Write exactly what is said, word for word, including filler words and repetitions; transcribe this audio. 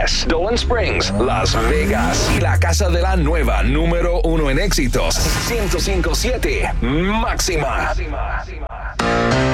Ángeles, Dolan Springs, Las Vegas y la casa de la nueva número uno en éxitos, ciento cinco punto siete Máxima.